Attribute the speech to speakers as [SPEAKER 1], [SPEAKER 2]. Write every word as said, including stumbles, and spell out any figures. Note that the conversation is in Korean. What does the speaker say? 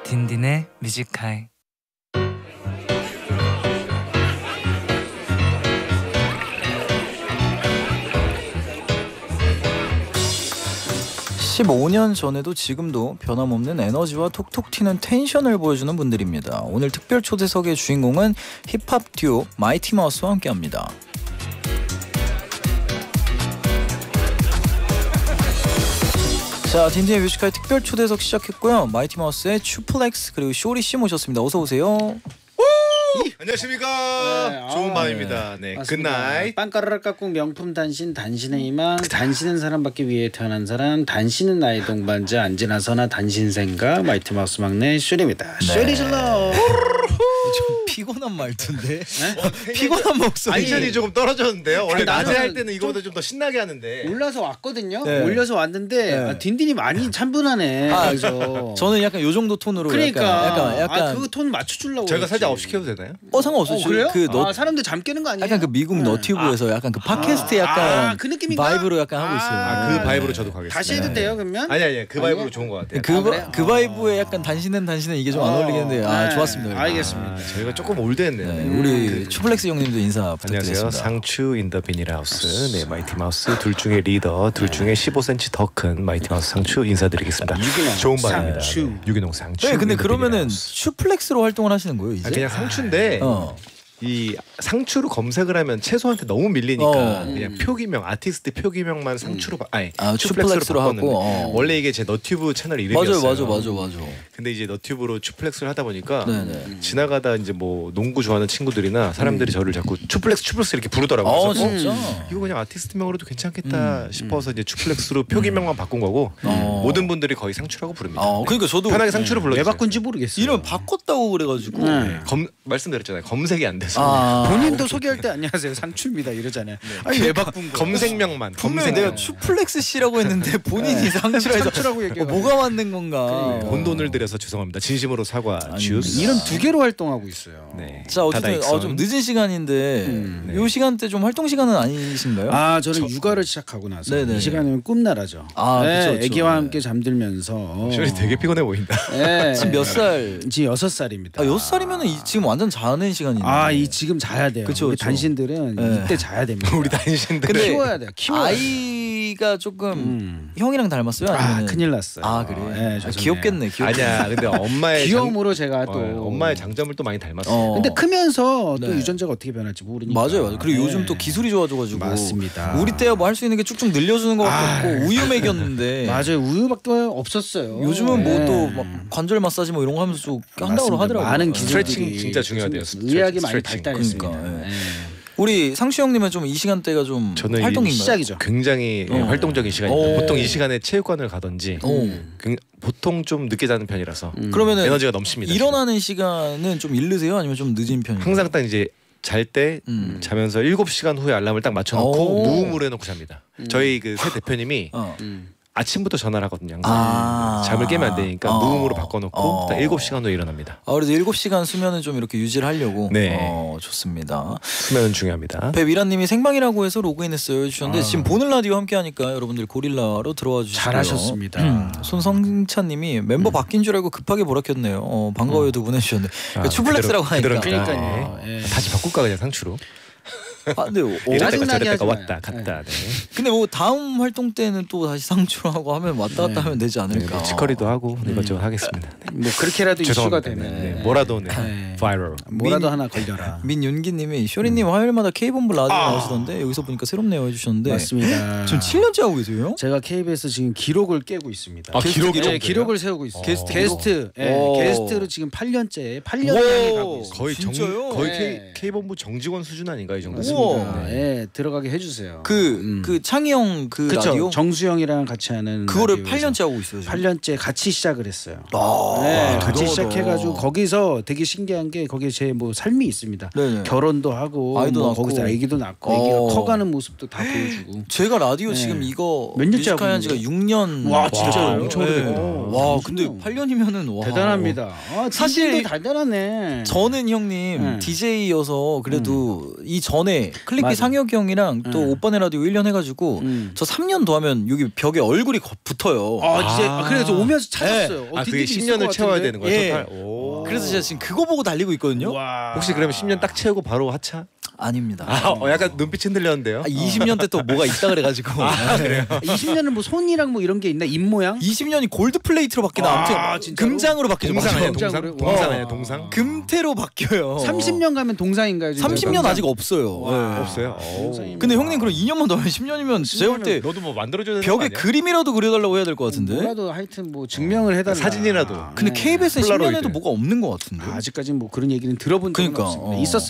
[SPEAKER 1] 딘딘의 뮤직하이. 십오 년 전에도 지금도 변함없는 에너지와 톡톡 튀는 텐션을 보여주는 분들입니다. 오늘 특별 초대석의 주인공은 힙합 듀오 마이티 마우스와 함께합니다. 자, 딘딘의 뮤직하이 특별 초대석 시작했고요. 마이티 마우스의 추플렉스 그리고 쇼리 씨 모셨습니다. 어서 오세요.
[SPEAKER 2] 안녕하십니까.
[SPEAKER 3] 네,
[SPEAKER 2] 좋은
[SPEAKER 3] 아,
[SPEAKER 2] 밤입니다. 네, 굿나잇.
[SPEAKER 3] 빵가루를 깎고 명품 단신 단신의 희망. 단신은 사람받기 위해 태어난 사람. 단신은 나의 동반자. 안지나서나 단신생가. 마이티 마우스 막내 쇼리입니다. 쇼리 질러.
[SPEAKER 1] 좀 피곤한 말투인데.
[SPEAKER 3] 네?
[SPEAKER 1] 피곤한 목소리.
[SPEAKER 2] 텐션이 조금 떨어졌는데요. 원래 낮에
[SPEAKER 3] 나는
[SPEAKER 2] 할 때는 이거보다 좀 더 신나게 하는데.
[SPEAKER 3] 올라서 왔거든요.
[SPEAKER 1] 네.
[SPEAKER 3] 올려서 왔는데
[SPEAKER 1] 네.
[SPEAKER 3] 아, 딘딘이 많이 찬분하네.
[SPEAKER 1] 아,
[SPEAKER 3] 그래서
[SPEAKER 1] 저는 약간 요 정도 톤으로
[SPEAKER 3] 그러니까
[SPEAKER 1] 약간 약간,
[SPEAKER 3] 아,
[SPEAKER 1] 약간
[SPEAKER 3] 그거 톤 맞춰주려고.
[SPEAKER 2] 저희가
[SPEAKER 3] 그랬지.
[SPEAKER 2] 살짝 업 시켜도 되나요?
[SPEAKER 1] 어 상관없어요.
[SPEAKER 3] 어, 그래요?
[SPEAKER 1] 그 너,
[SPEAKER 3] 아, 사람들 잠 깨는 거 아니에요?
[SPEAKER 1] 약간 그 미국
[SPEAKER 3] 네.
[SPEAKER 1] 너튜브에서 약간 그 팟캐스트 약간
[SPEAKER 3] 아, 그 느낌인가?
[SPEAKER 1] 바이브로 약간 하고 있어요.
[SPEAKER 2] 아, 그
[SPEAKER 1] 네.
[SPEAKER 2] 바이브로 저도 가겠습니다.
[SPEAKER 3] 다시 해도 돼요 그러면?
[SPEAKER 2] 아니 아니 그 바이브로
[SPEAKER 3] 아니요?
[SPEAKER 2] 좋은 것 같아요.
[SPEAKER 1] 그,
[SPEAKER 3] 아,
[SPEAKER 1] 바,
[SPEAKER 3] 그래요?
[SPEAKER 1] 그 바이브에 약간 단신은 단신은 이게 좀 안
[SPEAKER 3] 어,
[SPEAKER 1] 어울리겠는데 아
[SPEAKER 3] 네.
[SPEAKER 1] 좋았습니다.
[SPEAKER 3] 알겠습니다.
[SPEAKER 2] 아, 저희가 조금 올드했네요.
[SPEAKER 1] 네,
[SPEAKER 2] 네.
[SPEAKER 1] 우리 추플렉스 형님도 인사
[SPEAKER 2] 안녕하세요.
[SPEAKER 1] 부탁드리겠습니다.
[SPEAKER 2] 상추 인더 비닐하우스 네 마이티 마우스 둘 중에 리더 둘 중에 십오 센티미터 더 큰 마이티 마우스 상추 인사드리겠습니다.
[SPEAKER 3] 유기농
[SPEAKER 2] 좋은 밤입니다.
[SPEAKER 3] 상추.
[SPEAKER 2] 네, 유기농 상추.
[SPEAKER 1] 네, 근데
[SPEAKER 2] 인더
[SPEAKER 1] 그러면은
[SPEAKER 2] 비닐하우스.
[SPEAKER 1] 추플렉스로 활동을 하시는 거예요 이제?
[SPEAKER 2] 아, 그냥 상추인데
[SPEAKER 1] 어.
[SPEAKER 2] 이 상추로 검색을 하면 채소한테 너무 밀리니까
[SPEAKER 1] 어.
[SPEAKER 2] 그냥 표기명 아티스트 표기명만 상추로 바, 아니
[SPEAKER 1] 아,
[SPEAKER 2] 추플렉스로
[SPEAKER 1] 추플렉스로
[SPEAKER 2] 바꿨는데
[SPEAKER 1] 하고, 어.
[SPEAKER 2] 원래 이게 제 너튜브 채널
[SPEAKER 1] 맞아요,
[SPEAKER 2] 이름이었어요.
[SPEAKER 1] 맞아, 맞아, 맞아.
[SPEAKER 2] 근데 이제 너튜브로 추플렉스를 하다 보니까
[SPEAKER 1] 네네.
[SPEAKER 2] 지나가다 이제 뭐 농구 좋아하는 친구들이나 사람들이 저를 자꾸 추플렉스 추플렉스 이렇게 부르더라고요.
[SPEAKER 1] 어,
[SPEAKER 2] 그래서 어,
[SPEAKER 1] 진짜.
[SPEAKER 2] 이거 그냥 아티스트명으로도 괜찮겠다
[SPEAKER 1] 음,
[SPEAKER 2] 싶어서 이제 추플렉스로 표기명만 바꾼 거고
[SPEAKER 1] 어.
[SPEAKER 2] 모든 분들이 거의 상추라고 부릅니다.
[SPEAKER 1] 어,
[SPEAKER 2] 네.
[SPEAKER 1] 그러니까 저도
[SPEAKER 2] 편하게 상추로
[SPEAKER 3] 왜
[SPEAKER 2] 불러주세요.
[SPEAKER 3] 바꾼지 모르겠어요.
[SPEAKER 1] 이름 바꿨다고 그래가지고.
[SPEAKER 3] 네.
[SPEAKER 2] 검 말씀드렸잖아요. 검색이 안 돼서
[SPEAKER 1] 아,
[SPEAKER 3] 본인도 소개할 때 안녕하세요 상추입니다 이러잖아요. 아니 왜 바꾼 거야?
[SPEAKER 2] 검색명만
[SPEAKER 1] 분명히
[SPEAKER 2] 검색명.
[SPEAKER 1] 내가 추플렉스 씨라고 했는데 본인이 상추라 해서
[SPEAKER 3] 상추라고
[SPEAKER 1] 어,
[SPEAKER 3] 얘기해.
[SPEAKER 1] 뭐가 맞는 건가.
[SPEAKER 3] 그러니까.
[SPEAKER 2] 온 돈을 들여서 죄송합니다. 진심으로 사과 주스.
[SPEAKER 3] 이름 두 개로 활동하고 있어요.
[SPEAKER 2] 네.
[SPEAKER 1] 자, 어쨌든
[SPEAKER 2] 다다익선.
[SPEAKER 1] 어, 좀 늦은 시간인데
[SPEAKER 3] 음,
[SPEAKER 1] 요 시간대 좀 활동 시간은 아니신가요?
[SPEAKER 3] 아 저는 육아를 시작하고 나서
[SPEAKER 1] 네네네.
[SPEAKER 3] 이 시간은 꿈나라죠.
[SPEAKER 1] 아,
[SPEAKER 3] 네,
[SPEAKER 1] 그쵸, 그쵸.
[SPEAKER 3] 애기와
[SPEAKER 1] 네.
[SPEAKER 3] 함께 잠들면서
[SPEAKER 2] 쇼리 되게 피곤해 보인다.
[SPEAKER 3] 네.
[SPEAKER 1] 지금 몇 살?
[SPEAKER 3] 지금 여섯 살입니다.
[SPEAKER 1] 아, 여섯 살이면은 이- 지금 완전 자는 시간인데.
[SPEAKER 3] 아, 이 지금 자야 돼요.
[SPEAKER 1] 그쵸,
[SPEAKER 3] 우리
[SPEAKER 1] 그쵸.
[SPEAKER 3] 단신들은
[SPEAKER 1] 네.
[SPEAKER 3] 이때 자야 됩니다.
[SPEAKER 2] 우리 단신들.
[SPEAKER 1] 근데
[SPEAKER 3] 키워야 돼요. 키워야 돼요.
[SPEAKER 1] 아이가 조금
[SPEAKER 3] 음.
[SPEAKER 1] 형이랑 닮았어요?
[SPEAKER 3] 아
[SPEAKER 1] 아니면
[SPEAKER 3] 큰일 났어요.
[SPEAKER 1] 아, 그래.
[SPEAKER 3] 네,
[SPEAKER 1] 아,
[SPEAKER 3] 죄송해요.
[SPEAKER 1] 귀엽겠네. 귀엽겠네.
[SPEAKER 2] 아니야. 근데 엄마의 장,
[SPEAKER 3] 귀여움으로 제가 또
[SPEAKER 2] 어, 엄마의 장점을 또 많이 닮았어.
[SPEAKER 1] 어.
[SPEAKER 3] 근데 크면서 또
[SPEAKER 1] 네.
[SPEAKER 3] 유전자가 어떻게 변할지 모르니까.
[SPEAKER 1] 맞아요, 맞아요. 그리고 요즘
[SPEAKER 3] 네.
[SPEAKER 1] 또 기술이 좋아져가지고
[SPEAKER 3] 맞습니다.
[SPEAKER 1] 우리 때야 뭐 할 수 있는 게 쭉쭉 늘려주는 것 같고 우유 먹였는데
[SPEAKER 3] 맞아요. 우유밖에 없었어요.
[SPEAKER 1] 요즘은
[SPEAKER 3] 네.
[SPEAKER 1] 뭐 또 관절 마사지 뭐 이런 거 하면서 좀 한다고
[SPEAKER 3] 맞습니다.
[SPEAKER 1] 하더라고요.
[SPEAKER 3] 많은
[SPEAKER 1] 네.
[SPEAKER 3] 기술들이
[SPEAKER 2] 스트레칭 진짜 중요하대요.
[SPEAKER 3] 의학이 많이
[SPEAKER 2] 스트레칭.
[SPEAKER 3] 발달했습니다.
[SPEAKER 1] 그러니까, 예.
[SPEAKER 3] 네.
[SPEAKER 1] 우리 상추 형님은 좀 이 시간대가 좀
[SPEAKER 2] 저는 이
[SPEAKER 1] 활동인가요?
[SPEAKER 3] 시작이죠.
[SPEAKER 2] 굉장히
[SPEAKER 1] 어.
[SPEAKER 2] 활동적인 시간입니다.
[SPEAKER 1] 오.
[SPEAKER 2] 보통 이 시간에 체육관을 가든지
[SPEAKER 1] 오.
[SPEAKER 2] 굉- 보통 좀 늦게 자는 편이라서
[SPEAKER 3] 음.
[SPEAKER 1] 그러면은
[SPEAKER 2] 에너지가 넘칩니다.
[SPEAKER 1] 일어나는 시간은 좀 이르세요? 아니면 좀 늦은 편이에요?
[SPEAKER 2] 항상 딱 이제 잘 때
[SPEAKER 1] 음.
[SPEAKER 2] 자면서 일곱 시간 후에 알람을 딱 맞춰놓고
[SPEAKER 1] 오.
[SPEAKER 2] 무음으로 해놓고 잡니다. 저희 그 새 대표님이
[SPEAKER 1] 어.
[SPEAKER 3] 음.
[SPEAKER 2] 아침부터 전화를 하거든요. 항상.
[SPEAKER 1] 아.
[SPEAKER 2] 잠을 깨면 안 되니까
[SPEAKER 1] 어.
[SPEAKER 2] 무음으로 바꿔놓고
[SPEAKER 1] 어.
[SPEAKER 2] 딱 일곱 시간 후에 일어납니다.
[SPEAKER 1] 아, 그래도 일곱 시간 수면은 좀 이렇게 유지를 하려고.
[SPEAKER 2] 네.
[SPEAKER 1] 어, 좋습니다.
[SPEAKER 2] 수면은 중요합니다.
[SPEAKER 1] 배미라님이 생방이라고 해서 로그인했어요 해주셨는데
[SPEAKER 2] 아.
[SPEAKER 1] 지금 보는 라디오 함께하니까 여러분들 고릴라로 들어와 주시고요.
[SPEAKER 3] 잘하셨습니다.
[SPEAKER 1] 음, 손성찬님이 멤버 바뀐 줄 알고 급하게 보라 켰네요. 어, 반가워요 두 분 해주셨는데 그러니까 추플렉스라고
[SPEAKER 2] 그대로,
[SPEAKER 1] 하니까.
[SPEAKER 2] 그대로입니다.
[SPEAKER 3] 그러니까요.
[SPEAKER 2] 네.
[SPEAKER 3] 예.
[SPEAKER 2] 다시 바꿀까 그냥 상추로.
[SPEAKER 1] 아, 근데 어,
[SPEAKER 2] 이럴 때가
[SPEAKER 3] 짜증나게
[SPEAKER 2] 저럴 때가
[SPEAKER 3] 하지 마요.
[SPEAKER 2] 왔다 갔다. 네.
[SPEAKER 1] 근데 뭐 다음 활동 때는 또 다시 상추로 하고 하면 왔다 갔다
[SPEAKER 3] 네.
[SPEAKER 1] 하면 되지
[SPEAKER 2] 네,
[SPEAKER 1] 않을까.
[SPEAKER 2] 뭐 치커리도 하고 이것저것 하겠습니다. 네.
[SPEAKER 3] 뭐 그렇게라도 이슈가
[SPEAKER 2] 죄송합니다.
[SPEAKER 3] 되면
[SPEAKER 2] 네, 네. 뭐라도 네.
[SPEAKER 3] 네.
[SPEAKER 2] 바이럴.
[SPEAKER 3] 뭐라도
[SPEAKER 1] 민-
[SPEAKER 3] 하나 걸려라.
[SPEAKER 1] 민윤기님이 쇼리님 화요일마다 K본부 라디오
[SPEAKER 2] 아.
[SPEAKER 1] 나오시던데 여기서 보니까 새롭네요 해주셨는데
[SPEAKER 3] 맞습니다.
[SPEAKER 1] 지금 칠 년째 하고 계세요?
[SPEAKER 3] 제가 케이비에스 지금 기록을 깨고 있습니다.
[SPEAKER 2] 아, 기록,
[SPEAKER 3] 네,
[SPEAKER 2] 기록?
[SPEAKER 3] 기록을 세우고 있어요.
[SPEAKER 1] 게스트
[SPEAKER 3] 게스트, 예,
[SPEAKER 1] 오.
[SPEAKER 3] 게스트로 지금 팔 년째, 팔 년 향해 가고 있어요.
[SPEAKER 2] 거의 정
[SPEAKER 1] 진짜요?
[SPEAKER 2] 거의
[SPEAKER 3] 네.
[SPEAKER 2] K K본부 정직원 수준 아닌가 이 정도.
[SPEAKER 1] 우와.
[SPEAKER 3] 아, 예, 들어가게 해주세요.
[SPEAKER 1] 그,
[SPEAKER 3] 음.
[SPEAKER 1] 그 창희 형 그
[SPEAKER 3] 그쵸.
[SPEAKER 1] 라디오?
[SPEAKER 3] 정수영이랑 같이 하는
[SPEAKER 1] 그거를
[SPEAKER 3] 라디오에서
[SPEAKER 1] 팔 년째 하고 있어요 지금.
[SPEAKER 3] 팔 년째 같이 시작을 했어요.
[SPEAKER 1] 아,
[SPEAKER 3] 네,
[SPEAKER 1] 대단하다.
[SPEAKER 3] 같이 시작해가지고 거기서 되게 신기한 게 거기에 제 뭐 삶이 있습니다.
[SPEAKER 1] 네네.
[SPEAKER 3] 결혼도 하고
[SPEAKER 1] 아이도
[SPEAKER 3] 뭐
[SPEAKER 1] 낳고.
[SPEAKER 3] 거기서 아기도 낳고
[SPEAKER 1] 어.
[SPEAKER 3] 아기가 커가는 모습도 다 보여주고.
[SPEAKER 1] 제가 라디오
[SPEAKER 3] 네.
[SPEAKER 1] 지금 이거
[SPEAKER 3] 몇 년째
[SPEAKER 1] 뮤지컬 한
[SPEAKER 3] 하고
[SPEAKER 1] 지가
[SPEAKER 3] 있는
[SPEAKER 1] 육 년.
[SPEAKER 3] 와, 진짜요?
[SPEAKER 2] 엄청
[SPEAKER 1] 네.
[SPEAKER 2] 오래됐구나.
[SPEAKER 1] 와 근데 팔 년이면은 와.
[SPEAKER 3] 대단합니다. 아,
[SPEAKER 1] 사실
[SPEAKER 3] 사실 달달하네.
[SPEAKER 1] 저는 형님
[SPEAKER 3] 네.
[SPEAKER 1] 디제이여서 그래도 이 전에 이게 클리피
[SPEAKER 3] 맞아.
[SPEAKER 1] 상혁이 형이랑 또
[SPEAKER 3] 응.
[SPEAKER 1] 오빠네 라디오 일 년 해가지고
[SPEAKER 3] 음.
[SPEAKER 1] 저 삼 년 더 하면 여기 벽에 얼굴이 거- 붙어요.
[SPEAKER 3] 아, 이제
[SPEAKER 2] 아.
[SPEAKER 3] 그래서 오면서 찾았어요. 어,
[SPEAKER 2] 아 그게
[SPEAKER 3] 딘딘이
[SPEAKER 2] 십
[SPEAKER 3] 있을
[SPEAKER 2] 년을
[SPEAKER 3] 것
[SPEAKER 2] 채워야
[SPEAKER 3] 같은데?
[SPEAKER 2] 되는 거예요.
[SPEAKER 1] 예.
[SPEAKER 2] 토탈. 오.
[SPEAKER 1] 그래서 제가 지금 그거 보고 달리고 있거든요.
[SPEAKER 3] 와.
[SPEAKER 2] 혹시 그러면 십 년 딱 채우고 바로 하차?
[SPEAKER 1] 아닙니다.
[SPEAKER 2] 아, 어, 약간 눈빛 흔들렸는데요.
[SPEAKER 1] 아, 이십 년 때 또 뭐가 있다 그래가지고
[SPEAKER 3] 이십 년은 뭐 손이랑 뭐 이런 게 있나? 입 모양?
[SPEAKER 1] 이십 년이 골드 플레이트로 바뀌나
[SPEAKER 3] 아,
[SPEAKER 1] 아무튼
[SPEAKER 3] 진짜로?
[SPEAKER 1] 금장으로 바뀌죠.
[SPEAKER 2] 동상
[SPEAKER 1] 맞아요.
[SPEAKER 2] 아니야 동상?
[SPEAKER 3] 동상으로?
[SPEAKER 2] 동상
[SPEAKER 3] 와.
[SPEAKER 2] 아니야 동상?
[SPEAKER 1] 금태로 바뀌어요.
[SPEAKER 3] 삼십 년 가면 동상인가요? 진짜?
[SPEAKER 1] 삼십 년 아직 없어요.
[SPEAKER 3] 와.
[SPEAKER 1] 네.
[SPEAKER 2] 없어요. 오.
[SPEAKER 3] 동상이면-
[SPEAKER 1] 근데 형님 그럼 이 년만 더 하면 십 년이면 제가 볼 때
[SPEAKER 2] 너도 뭐 만들어줘야 되는 거
[SPEAKER 1] 벽에
[SPEAKER 2] 아니야?
[SPEAKER 1] 그림이라도 그려달라고 해야 될 것 같은데.
[SPEAKER 3] 뭐라도 하여튼 뭐 증명을 해달라.
[SPEAKER 2] 사진이라도.
[SPEAKER 1] 근데
[SPEAKER 3] 네.
[SPEAKER 1] 케이비에스는 십 년에도
[SPEAKER 2] 폴라로이드.
[SPEAKER 1] 뭐가 없는 것 같은데.
[SPEAKER 3] 아직까지는 뭐 그런 얘기는 들어본 적은
[SPEAKER 1] 그러니까,
[SPEAKER 3] 없습니다.
[SPEAKER 1] 어.
[SPEAKER 3] 있었